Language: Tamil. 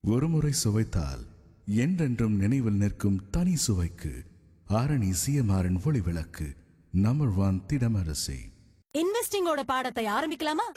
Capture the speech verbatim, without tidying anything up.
ஒருமுறை சுவைத்தால் என்றென்றும் நினைவில் நிற்கும் தனி சுவைக்கு ஆரணி சிஎம்ஆரின் ஒளி விளக்கு நம்பர் ஒன் திடமரசி. இன்வெஸ்டிங்கோட பாடத்தை ஆரம்பிக்கலாமா?